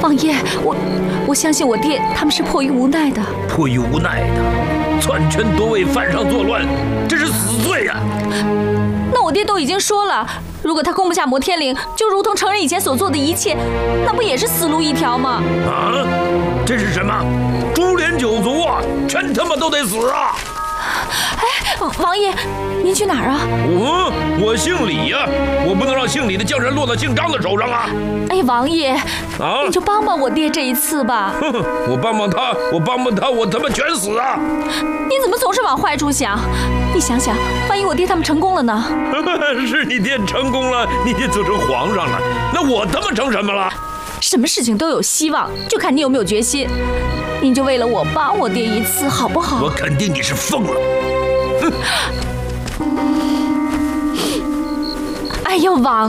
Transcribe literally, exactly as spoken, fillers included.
王爷，我我相信我爹他们是迫于无奈的。 迫于无奈的，篡权夺位，犯上作乱，这是死罪呀！ 那我爹都已经说了，如果他攻不下摩天岭，就如同承认以前所做的一切，那不也是死路一条吗？ 啊，这是什么？株连九族啊，全他妈都得死啊！ 哎，王爷，您去哪儿啊？ 我我姓李呀、啊，我不能让姓李的江山落到姓张的手上啊！ 哎，王爷， 啊， 你就帮帮我爹这一次吧。 哼，我帮帮他，我帮帮他，我他妈全死啊！ 你怎么总是往坏处想？你想想，万一我爹他们成功了呢？ 是你爹成功了，你爹做成皇上了，那我他妈成什么了？ 什么事情都有希望，就看你有没有决心。您就为了我帮我爹一次，好不好？ 我肯定你是疯了。哼！ 哎呀，王